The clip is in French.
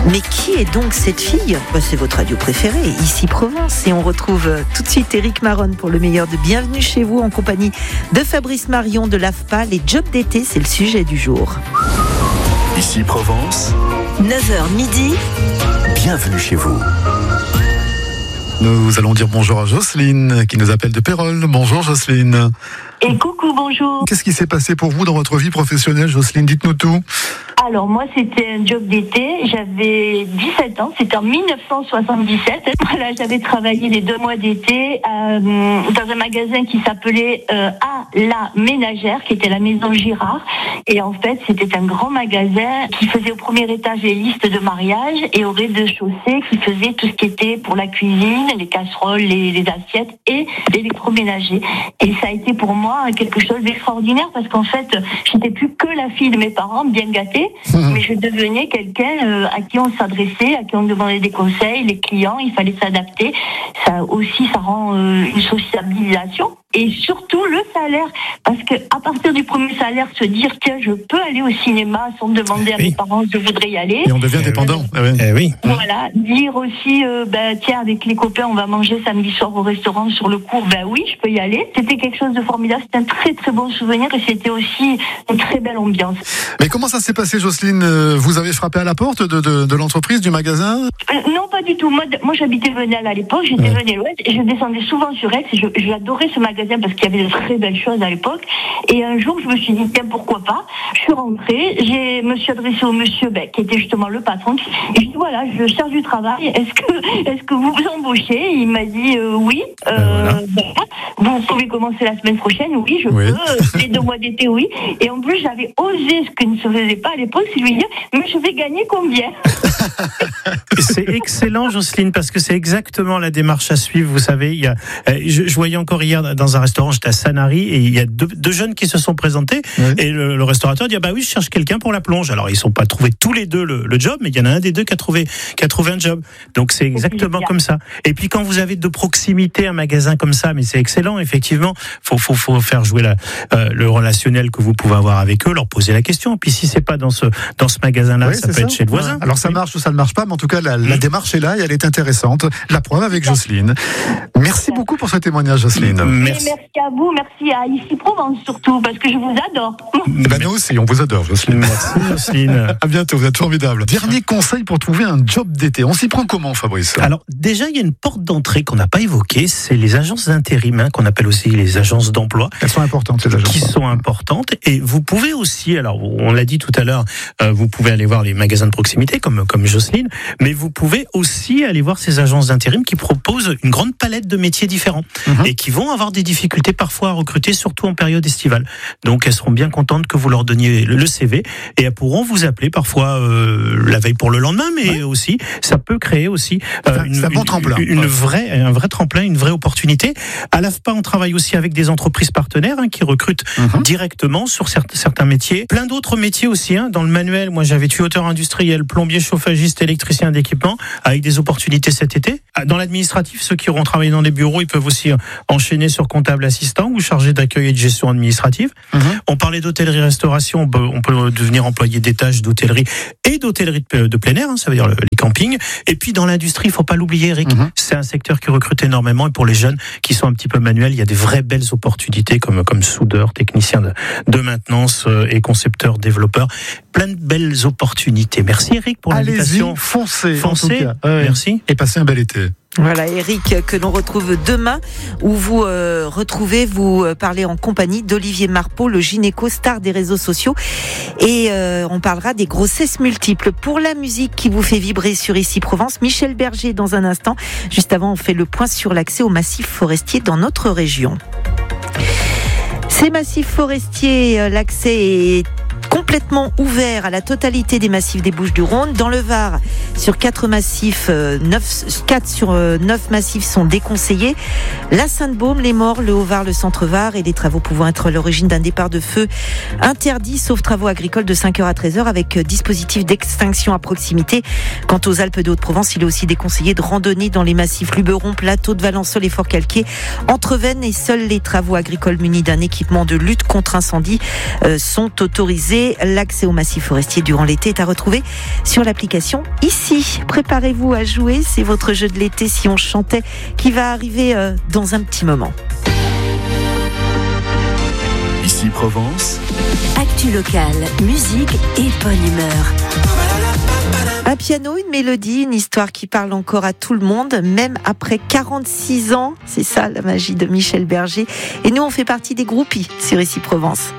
Mais qui est donc cette fille ? C'est votre radio préférée, Ici Provence. Et on retrouve tout de suite Éric Maronne pour le meilleur de Bienvenue chez vous en compagnie de Fabrice Marion de l'AFPA. Les jobs d'été, c'est le sujet du jour. Ici Provence, 9h midi. Bienvenue chez vous. Nous allons dire bonjour à Jocelyne qui nous appelle de Pérols. Bonjour Jocelyne. Et coucou, bonjour. Qu'est-ce qui s'est passé pour vous dans votre vie professionnelle, Jocelyne ? Dites-nous tout. Alors moi, c'était un job d'été, j'avais 17 ans, c'était en 1977. Voilà, j'avais travaillé les 2 mois d'été dans un magasin qui s'appelait A La Ménagère, qui était la maison Girard. Et en fait, c'était un grand magasin qui faisait au premier étage les listes de mariage et au rez-de-chaussée qui faisait tout ce qui était pour la cuisine, les casseroles, les assiettes et l'électroménager. Et ça a été pour moi quelque chose d'extraordinaire parce qu'en fait, j'étais plus que la fille de mes parents, bien gâtée. Mais je devenais quelqu'un à qui on s'adressait, à qui on demandait des conseils, les clients, il fallait s'adapter. Ça aussi, ça rend une sociabilisation. Et surtout le salaire, parce que à partir du premier salaire, se dire tiens, je peux aller au cinéma sans demander à mes parents, je voudrais y aller. Et on devient dépendant. Oui. Voilà, dire aussi tiens, avec les copains, on va manger samedi soir au restaurant sur le cours. Oui, je peux y aller. C'était quelque chose de formidable. C'était un très très bon souvenir et c'était aussi une très belle ambiance. Mais comment ça s'est passé, Jocelyne ? Vous avez frappé à la porte de l'entreprise, du magasin ? Non, pas du tout. Moi j'habitais Venelle à l'époque. J'étais Venelle-Ouest et je descendais souvent sur Aix. J'adorais ce magasin parce qu'il y avait de très belles choses à l'époque. Et un jour, je me suis dit, tiens, pourquoi pas ? Je suis rentrée, je me suis adressée au monsieur qui était justement le patron. Et je dis, voilà, je cherche du travail. Est-ce que vous vous embauchez ? Il m'a dit, oui. Vous pouvez commencer la semaine prochaine ? Oui, je peux. Les 2 mois d'été, oui. Et en plus, j'avais osé ce que ne se faisait pas à l'époque, c'est lui dire, mais je vais gagner combien ? C'est excellent, Jocelyne, parce que c'est exactement la démarche à suivre. Vous savez, je voyais encore hier dans un restaurant, j'étais à Sanary, et il y a deux jeunes qui se sont présentés, et le restaurateur dit oui, je cherche quelqu'un pour la plonge. Alors ils sont pas trouvés tous les deux le job, mais il y en a un des deux qui a trouvé un job. Donc c'est exactement comme ça. Et puis quand vous avez de proximité un magasin comme ça, mais c'est excellent, effectivement, faut faire jouer le relationnel que vous pouvez avoir avec eux, leur poser la question. Et puis si c'est pas dans ce magasin-là, ça peut être chez le voisin. Alors ça marche ou ça ne marche pas, mais en tout cas la démarche est là et elle est intéressante. La preuve avec Jocelyne. Merci beaucoup pour ce témoignage, Jocelyne. Merci à vous, merci à Ici Provence surtout, parce que je vous adore. Nous aussi, on vous adore, Jocelyne. Merci, Jocelyne. À bientôt, vous êtes formidable. Dernier conseil pour trouver un job d'été. On s'y prend comment, Fabrice ? Alors déjà, il y a une porte d'entrée qu'on n'a pas évoquée, c'est les agences d'intérim, qu'on appelle aussi les agences d'emploi. Elles sont importantes, ces agences. Qui sont importantes. Et vous pouvez aussi, alors on l'a dit tout à l'heure, vous pouvez aller voir les magasins de proximité comme Jocelyne, mais vous pouvez aussi aller voir ces agences d'intérim qui proposent une grande palette de métiers différents et qui vont avoir des difficultés parfois à recruter, surtout en période estivale. Donc elles seront bien contentes que vous leur donniez le CV et elles pourront vous appeler parfois la veille pour le lendemain, mais aussi ça peut créer aussi un vrai tremplin, une vraie opportunité. À l'AFPA, on travaille aussi avec des entreprises partenaires qui recrutent directement sur certains métiers. Plein d'autres métiers aussi. Dans le manuel, moi j'avais tuyauteur industriel, plombier, chauffagiste, électricien d'équipement, avec des opportunités cet été. Dans l'administratif, ceux qui auront travaillé dans des bureaux, ils peuvent aussi enchaîner sur comptable assistant ou chargé d'accueil et de gestion administrative. On parlait d'hôtellerie-restauration, on peut devenir employé d'étage d'hôtellerie et d'hôtellerie de plein air, ça veut dire les campings. Et puis dans l'industrie, il ne faut pas l'oublier, Eric, c'est un secteur qui recrute énormément et pour les jeunes qui sont un petit peu manuels, il y a des vraies belles opportunités comme soudeur, technicien de maintenance et concepteur, développeur. Plein de belles opportunités. Merci Eric pour l'invitation. Allez-y, foncez. En tout cas. Merci. Et passez un bel été. Voilà, Éric, que l'on retrouve demain, où vous vous parlez en compagnie d'Olivier Marpeau, le gynéco star des réseaux sociaux. Et on parlera des grossesses multiples. Pour la musique qui vous fait vibrer sur Ici Provence, Michel Berger dans un instant. Juste avant, on fait le point sur l'accès aux massifs forestiers dans notre région. Ces massifs forestiers, l'accès est complètement ouvert à la totalité des massifs des Bouches-du-Rhône. Dans le Var, sur 4 massifs, 4 sur 9 massifs sont déconseillés. La Sainte-Baume, les Maures, le Haut-Var, le Centre-Var et les travaux pouvant être à l'origine d'un départ de feu interdit, sauf travaux agricoles de 5h à 13h avec dispositif d'extinction à proximité. Quant aux Alpes de Haute-Provence, il est aussi déconseillé de randonner dans les massifs Luberon, Plateau de Valençol et Fort-Calquier. Entre Vennes et seuls les travaux agricoles munis d'un équipement de lutte contre incendie sont autorisés bouger. L'accès au massif forestier durant l'été est à retrouver sur l'application Ici. Préparez-vous à jouer, c'est votre jeu de l'été si on chantait qui va arriver dans un petit moment. Ici Provence. Actu locale, musique et bonne humeur. Un piano, une mélodie, une histoire qui parle encore à tout le monde, même après 46 ans. C'est ça la magie de Michel Berger. Et nous, on fait partie des groupies sur Ici Provence.